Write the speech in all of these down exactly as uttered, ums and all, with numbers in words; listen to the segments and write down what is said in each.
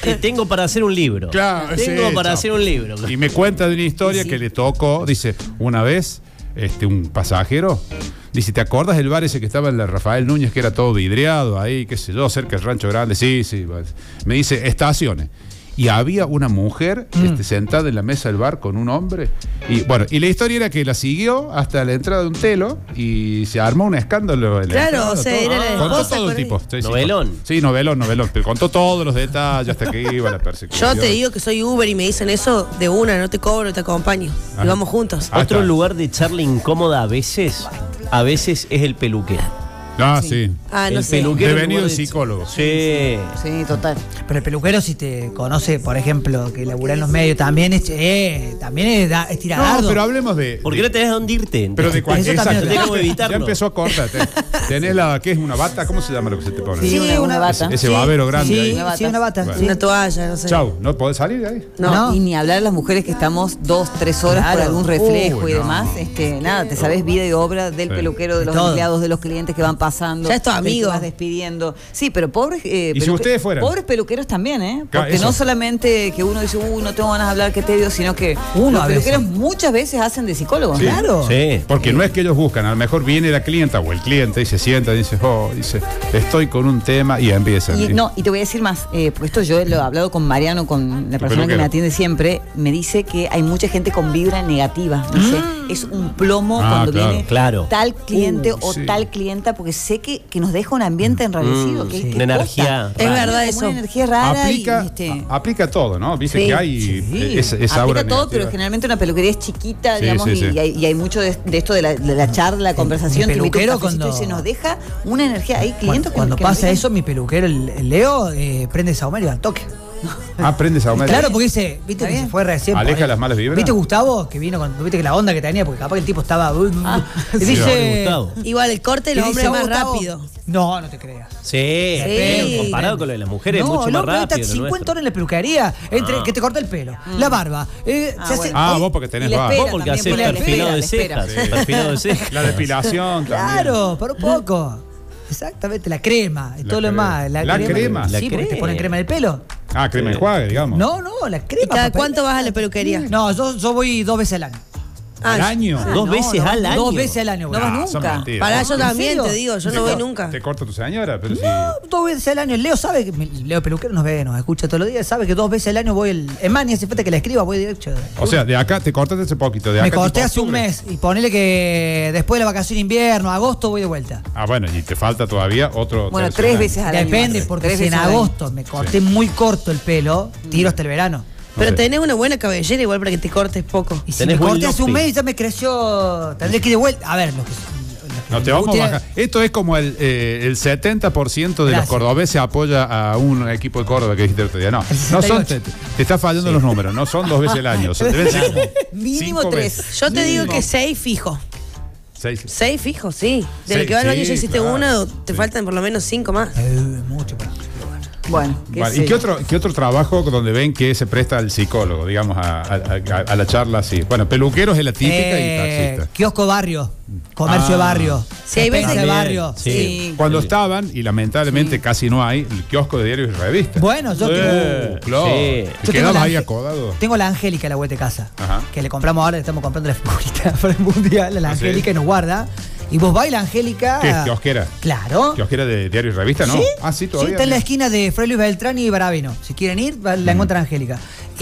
eh, tengo para hacer un libro. Claro, tengo sí, para chao. hacer un libro. Y me cuenta de una historia sí. que le tocó, dice, una vez, este, un pasajero, dice, ¿te acuerdas del bar ese que estaba en la Rafael Núñez, que era todo vidriado ahí, qué sé yo, cerca del Rancho Grande? Sí, sí. Me dice, estaciones. Y había una mujer mm. este, sentada en la mesa del bar con un hombre. Y bueno, y la historia era que la siguió hasta la entrada de un telo y se armó un escándalo. En claro, entrada, o sea, todo. era la Contó esposa, todo el tipo. Sí, novelón. Sí, novelón, novelón. Pero contó todos los detalles hasta que iba la persecución. Yo te digo que soy Uber y me dicen eso de una, no te cobro, te acompaño. Ajá. Y vamos juntos. Ah, Otro está. lugar de charla incómoda a veces, a veces es el peluquero. Ah, sí. sí. Ah, no el sé. peluquero. Devenido de psicólogo. Sí. Sí, total. Pero el peluquero, si te conoce, por ejemplo, que labura en los medios, también es, eh, también es, da, es tiradardo. No, pero hablemos de. ¿Por qué no tenés dónde irte? Pero de cuál. Exacto. Tenés que evitarlo. Ya empezó a cortar. ¿Tenés la. ¿Qué es una bata? ¿Cómo se llama lo que se te pone? Sí, sí una, una bata. Ese, ese sí, babero grande. Sí, ahí. una bata. Sí, una bata. Bueno. Sí. Una toalla, no sé. Chau, ¿no podés salir de ahí? No, no. Y ni hablar de las mujeres que estamos dos, tres horas claro. por algún reflejo Uy, y demás. No. Este, nada, te sabés vida y obra del sí. peluquero, de los Todo. empleados, de los clientes que van pasando. Ya es tu amigo. Vas despidiendo. Sí, pero pobres. Eh, ¿Y si ustedes fueran? Pobres peluqueros también, ¿eh? Porque Eso. no solamente que uno dice, uy, no tengo ganas de hablar, qué tedio, sino que uno los peluqueros muchas veces hacen de psicólogos. Sí. Claro. Sí. Porque no es que ellos buscan, a lo mejor viene la clienta o el cliente y se sienta y dice, oh, dice, estoy con un tema y empieza. Y, no, y te voy a decir más, eh, porque esto yo lo he hablado con Mariano, con la persona que me atiende siempre, me dice que hay mucha gente con vibra negativa. Dice, mm. es un plomo ah, cuando claro. viene claro. tal cliente uh, o sí. tal clienta, porque sé que, que nos deja un ambiente enrarecido. Mm, que, sí. que una energía. Es verdad eso. Una energía rara. Aplica, y, este, a, aplica todo, ¿no? Viste sí, que hay sí. esa, esa aplica aura todo, negativa. pero generalmente una peluquería es chiquita, sí, digamos, sí, y, sí. y, hay, y hay mucho de, de esto de la, de la charla, la conversación. Mi peluquero cuando... y se nos deja una energía. Hay clientes cuando, cuando que, pasa que eso, mi peluquero, el, el Leo, eh, prende saumerio al toque. Ah, prende saumerio. Claro, porque dice, viste que se fue recién. Aleja por, las malas vibras. ¿Viste Gustavo? Que vino con, viste que la onda que tenía, porque capaz que el tipo estaba. Ah, y sí, dice, igual el corte del hombre es más rápido. No, no te creas. Sí, sí. Comparado con lo de las mujeres, no, es mucho no, más rápido. Está cincuenta horas en la peluquería, entre ah. que te corta el pelo, mm. la barba. Eh, ah, se bueno. hace, ah, vos porque tenés barba. Vos porque haces perfilado de cejas. Sí. Perfilado de cejas. La depilación también. Claro, por un poco. Exactamente, la crema y todo lo demás. La, la crema. crema. Sí, la porque crema. te ponen crema en el pelo. Ah, crema de enjuague, digamos. No, no, la crema. ¿Y cada papel. cuánto vas a la peluquería? No, yo, yo voy dos veces al año. ¿Al Ah, año? Ah, ¿Dos no, veces no, al año? Dos veces al año. No vas nunca. Para yo también serio? te digo, yo no voy nunca. ¿Te corta tu señora? Pero No, si... dos veces al año. Leo sabe que Leo peluquero nos ve, nos escucha todos los días, sabe que dos veces al año voy el. Es más, ni hace falta que la escriba, voy directo. O sea, de acá te cortaste hace poquito. De acá Me corté tipo hace un octubre. mes y ponele que después de la vacación de invierno, agosto, voy de vuelta. Ah, bueno, y te falta todavía otro. Bueno, tercio tres año. veces al año. Depende, porque Tres si en veces al año. agosto me corté muy corto el pelo, tiro hasta el verano. Pero Sí. tenés una buena cabellera igual para que te cortes poco. Y si Tenés me buen corté hace un lofting. mes ya me creció. Tendré que ir de vuelta. A ver, lo que. No, te vamos a bajar. Esto es como el, eh, el setenta por ciento de Gracias. los cordobeses apoya a un equipo de Córdoba que dijiste el otro día. No, no son, te, te está fallando sí. los números, no son dos veces al año. Son, deben ser como Mínimo cinco tres. veces. Yo te Mínimo. digo que seis fijo. Seis. Seis fijo, sí. De Sí, lo que va al sí, año ya hiciste claro. una, te Sí. faltan por lo menos cinco más. Eh, mucho para. Bueno, qué Vale, sé ¿y qué yo. otro, qué otro trabajo donde ven que se presta al psicólogo, digamos, a, a, a, a la charla así? Bueno, peluqueros es la típica Eh, y taxista. kiosco barrio, comercio Ah. de barrio. Sí, hay veces despensa de que- barrio. Sí. Sí. Cuando estaban, y lamentablemente casi no hay, el kiosco de diarios y revistas. Bueno, yo tengo, Uh, claro. Sí. ¿Te Yo tengo quedabas la ahí Ángel- acodado? tengo la Angélica, la vuelta de casa. Ajá. Que le compramos ahora, le estamos comprando la figurita para el mundial, la ¿Ah, sí? Angélica y nos guarda. Y vos vais la Angélica. ¿Qué es, kiosquera? Claro. ¿Kiosquera de diario y revista, no? ¿Sí? Ah, sí, Sí, todavía. está en la esquina de Fray Luis Beltrán y Baravino. Si quieren ir, va- la encuentran a Angélica.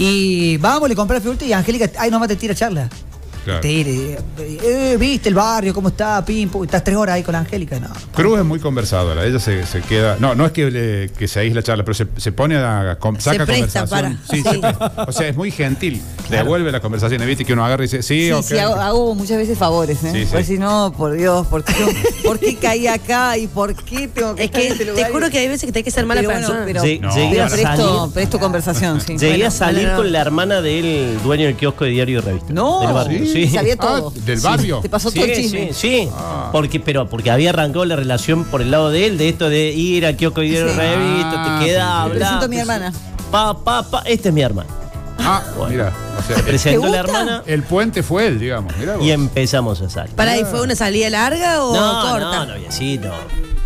Y vamos, le compré la figurita y Angélica, ay, nomás te tira charla. Claro. Te ir, eh, eh, viste el barrio, cómo está, pim, pum, estás tres horas ahí con la Angélica, no. Cruz es muy conversadora, ella se, se queda. No, no es que, le, que se aísla charla, pero se, se pone a. Com, saca presta conversación. para- Sí, sí. se presta. O sea, es muy gentil. Devuelve la conversación. ¿Viste? Que uno agarra y dice, sí, Sí, ok. sí, hago, hago muchas veces favores, ¿eh? Sí, sí. Pues si no, por Dios, ¿por qué, ¿por qué caí acá y por qué tengo que Es estar que en este te lugar? juro que hay veces que tenés que ser mala Pero bueno, persona. pero, Sí, No. llegué pero a presto, salir, presto conversación, sí. llegué Bueno, a salir no, no, no. con la hermana del dueño del kiosco de diario y revista. No, del barrio. sí. Sí. Sabía todo. Ah, del barrio. Te pasó Sí, todo el chisme. sí, sí. Ah. Porque, pero porque había arrancado la relación por el lado de él, de esto de ir al kiosco y diario y Sí. revista, Ah, te queda sí, sí. hablar. Te presento a mi hermana. Pa, pa, pa, esta es mi hermana. Ah, Bueno. mira. O sea, Se el, presentó la gusta? hermana el puente fue él, digamos. Mirá vos. y empezamos a salir. ¿Para ahí fue una salida larga o No, corta? no, noviecito.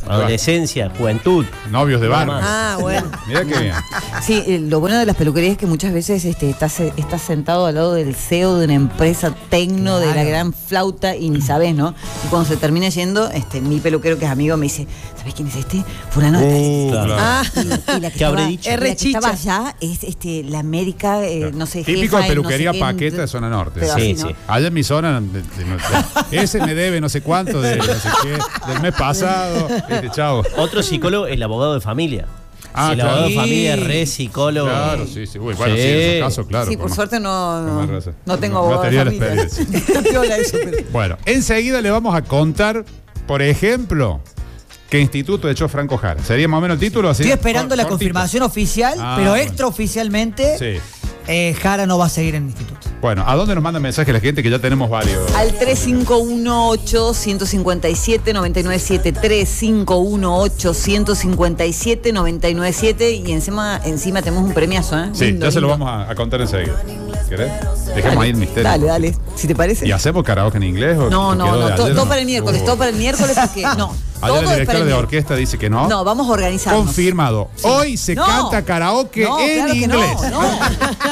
Adolescencia, juventud. Novios de Nada bar. más. Ah, bueno. Mira qué bien. Sí, eh, lo bueno de las peluquerías es que muchas veces este, estás, eh, estás sentado al lado del C E O de una empresa tecno de la Claro. gran flauta y ni sabes, ¿no? Y cuando se termina yendo, este, mi peluquero que es amigo me dice, ¿sabes quién es este? Fulano. Uh, Claro. Ah, Y, y la que ¿Qué habré estaba, dicho? y Es la que estaba rechicha. allá es este, la médica, eh, no sé, Típico jefa de en peluquería no sé qué, Paqueta de zona norte. pero Sí, así, ¿no? sí. Allá en mi zona, de- de- de- ese me debe no sé cuánto de no sé qué, del mes pasado. Este, chao. Otro psicólogo, el abogado de familia. Ah, Si el claro. abogado de Sí. familia es re psicólogo. Claro, sí, sí. Uy, bueno, sí, Sí. en esos casos, claro. Sí, por con más- suerte no, con más no, razón. no tengo No- no abogado de tenía la familia. experiencia. Está piola eso, pero- Bueno, enseguida le vamos a contar, por ejemplo, qué instituto echó Franco Jara. ¿Sería más o menos el título? Así, Estoy esperando cor- la cortito. confirmación oficial, Ah, pero bueno. extraoficialmente, Sí. eh, Jara no va a seguir en el instituto. Bueno, ¿a dónde nos manda mensaje la gente que ya tenemos varios? Al tres cinco uno ocho, uno cinco siete, nueve nueve siete, tres cinco uno ocho, uno cinco siete, nueve nueve siete y encima, encima tenemos un premiazo, ¿eh? Sí, Lindo, ya se lo lindo. vamos a, a contar enseguida. ¿Querés? Dejemos ahí el misterio. Dale, dale, si te parece. ¿Y hacemos karaoke en inglés? O No, o no, quedó no, de to- ayer, todo no? para el miércoles, Uh. todo para el miércoles porque no. Ayer todo la es para directora el de miércoles. orquesta dice que no. No, vamos a organizarnos. Confirmado. Hoy se No. canta karaoke No, en claro que no, inglés. no.